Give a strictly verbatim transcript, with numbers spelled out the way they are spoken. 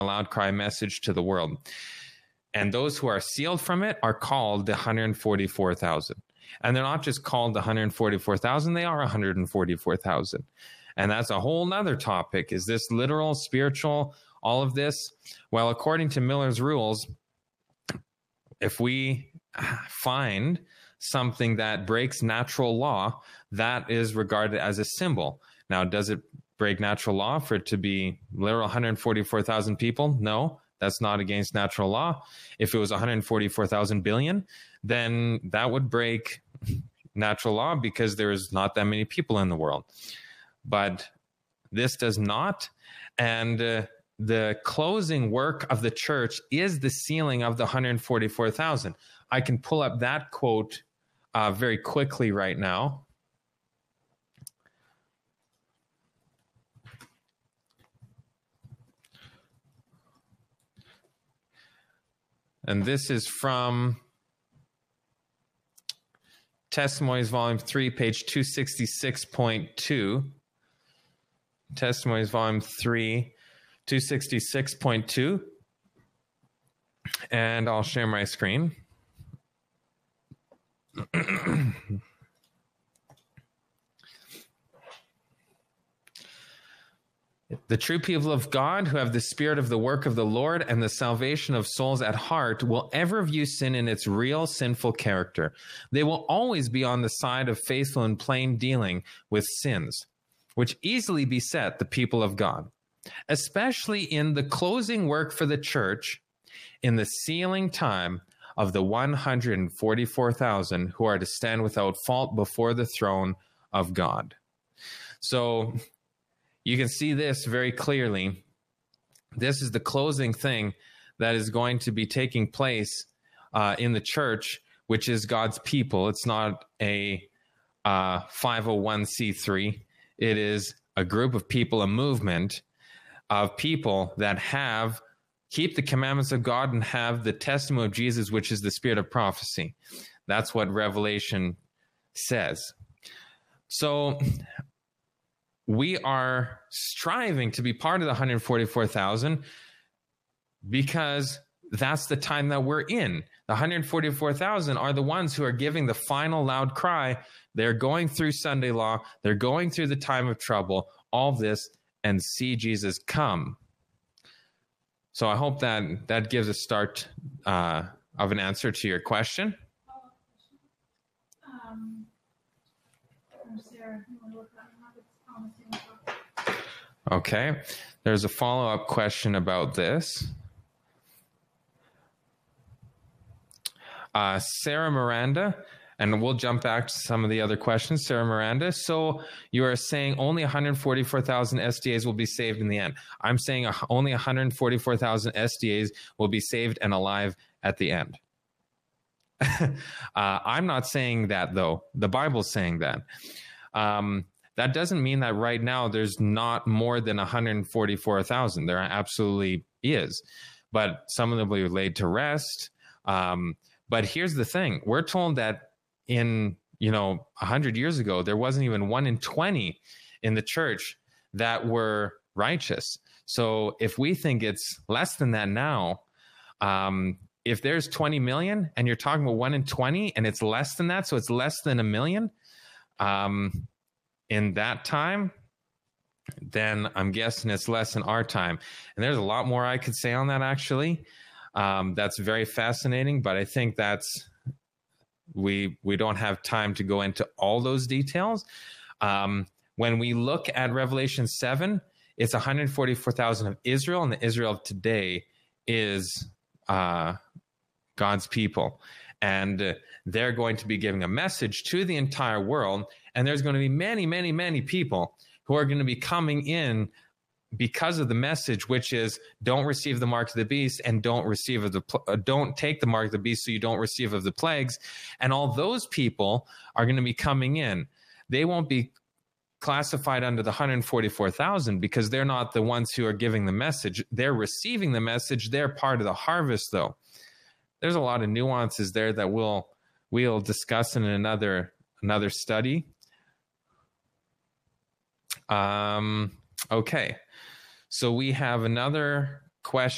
loud cry message to the world. And those who are sealed from it are called the one hundred forty-four thousand. And they're not just called the one hundred forty-four thousand, they are one hundred forty-four thousand. And that's a whole nother topic. Is this literal, spiritual, all of this? Well, according to Miller's rules, if we find something that breaks natural law, that is regarded as a symbol. Now, does it break natural law for it to be literal one hundred forty-four thousand people? No, that's not against natural law. If it was one hundred forty-four thousand billion, then that would break natural law because there's not that many people in the world. But this does not. And uh, the closing work of the church is the sealing of the one hundred forty-four thousand. I can pull up that quote uh, very quickly right now. And this is from Testimonies, Volume three, page two sixty-six point two. Testimonies, Volume three, two sixty-six point two. And I'll share my screen. The true people of God who have the spirit of the work of the Lord and the salvation of souls at heart will ever view sin in its real sinful character. They will always be on the side of faithful and plain dealing with sins, which easily beset the people of God, especially in the closing work for the church in the sealing time of the one hundred forty-four thousand who are to stand without fault before the throne of God. So you can see this very clearly. This is the closing thing that is going to be taking place uh, in the church, which is God's people. It's not a uh, five oh one c three. It is a group of people, a movement of people that have, keep the commandments of God and have the testimony of Jesus, which is the spirit of prophecy. That's what Revelation says. So we are striving to be part of the one hundred forty-four thousand because that's the time that we're in. The one hundred forty-four thousand are the ones who are giving the final loud cry. They're going through Sunday law. They're going through the time of trouble, all this, and see Jesus come. So I hope that that gives a start uh, of an answer to your question. Um, Sarah, you want to look at Okay, there's a follow-up question about this. Uh, Sarah Miranda, and we'll jump back to some of the other questions. Sarah Miranda, so you are saying only one hundred forty-four thousand S D As will be saved in the end. I'm saying only one hundred forty-four thousand S D As will be saved and alive at the end. uh, I'm not saying that, though. The Bible's saying that. Um, That doesn't mean that right now there's not more than one hundred forty-four thousand. There absolutely is. But some of them will be laid to rest. Um, but here's the thing. We're told that in, you know, one hundred years ago, there wasn't even one in twenty in the church that were righteous. So if we think it's less than that now, um, if there's twenty million and you're talking about one in twenty and it's less than that, so it's less than a million, um, in that time, then I'm guessing it's less in our time. And there's a lot more I could say on that, actually. Um, that's very fascinating, but I think that's, we we don't have time to go into all those details. Um, when we look at Revelation seven, it's one hundred forty-four thousand of Israel, and the Israel of today is uh, God's people. And uh, they're going to be giving a message to the entire world. And there's going to be many, many, many people who are going to be coming in because of the message, which is don't receive the mark of the beast and don't receive of the uh, don't take the mark of the beast, so you don't receive of the plagues. And all those people are going to be coming in. They won't be classified under the one hundred forty-four thousand because they're not the ones who are giving the message. They're receiving the message. They're part of the harvest, though. There's a lot of nuances there that we'll we'll discuss in another another study. Um, okay, so we have another question.